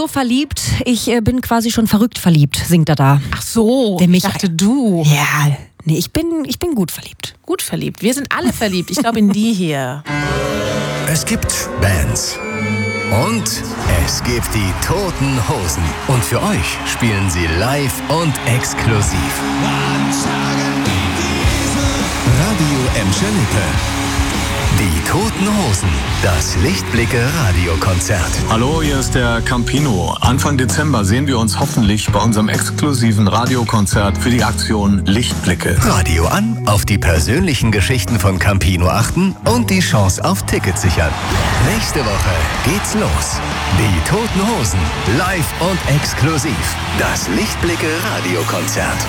so verliebt, ich bin quasi schon verrückt verliebt, singt er da. Ach so, ich dachte du. Ja, nee, ich bin gut verliebt. Gut verliebt. Wir sind alle verliebt. Ich glaube in die hier. Es gibt Bands. Und es gibt die Toten Hosen. Und für euch spielen sie live und exklusiv. Radio Emschalippe. Die Toten Hosen. Das Lichtblicke-Radiokonzert. Hallo, hier ist der Campino. Anfang Dezember sehen wir uns hoffentlich bei unserem exklusiven Radiokonzert für die Aktion Lichtblicke. Radio an, auf die persönlichen Geschichten von Campino achten und die Chance auf Tickets sichern. Nächste Woche geht's los. Die Toten Hosen. Live und exklusiv. Das Lichtblicke-Radiokonzert.